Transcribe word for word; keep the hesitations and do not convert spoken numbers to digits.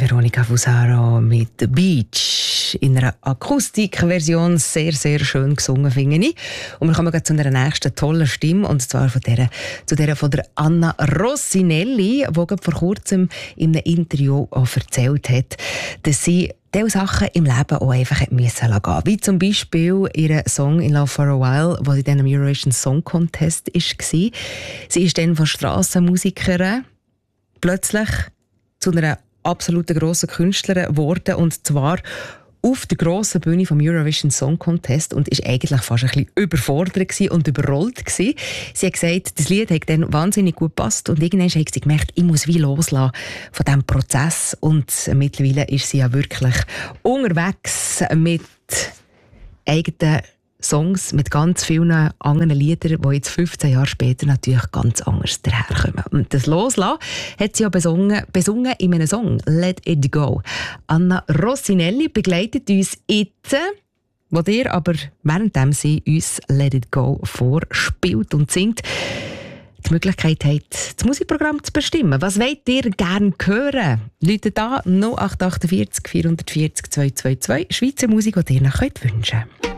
Veronica Fusaro mit «The Beach» in einer Akustikversion. Sehr, sehr schön gesungen, finde ich. Und wir kommen gleich zu einer nächsten tollen Stimme, und zwar von der, zu der von der Anna Rossinelli, die vor kurzem in einem Interview auch erzählt hat, dass sie diese Sachen im Leben auch einfach gehen müssen lassen. Wie zum Beispiel ihren Song «In Love for a While», der in diesem Eurovision Song Contest war. Sie ist dann von Strassenmusikerin plötzlich zu einer absoluten grossen Künstlerin geworden, und zwar auf der grossen Bühne vom Eurovision Song Contest, und ist eigentlich fast ein bisschen überfordert und überrollt gewesen. Sie hat gesagt, das Lied hat dann wahnsinnig gut gepasst, und irgendwann hat sie gemerkt, ich muss wie loslassen von diesem Prozess, und mittlerweile ist sie ja wirklich unterwegs mit eigenen Songs, mit ganz vielen anderen Liedern, die jetzt fünfzehn Jahre später natürlich ganz anders daherkommen. Und das Loslassen hat sie ja besungen, besungen in einem Song «Let It Go». Anna Rossinelli begleitet uns jetzt, wo ihr aber, währenddem sie uns «Let It Go» vorspielt und singt, die Möglichkeit habt, das Musikprogramm zu bestimmen. Was wollt ihr gerne hören? Läutet da null acht acht vier vier vier null zwei zwei zwei, Schweizer Musik, die ihr noch wünschen könnt.